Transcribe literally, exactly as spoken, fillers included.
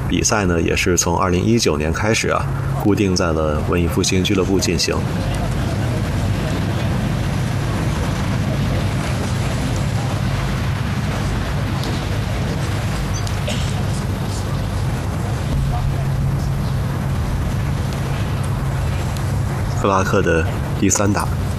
比赛呢，也是从二零一九年开始啊，固定在了文艺复兴俱乐部进行。克拉克的第三打。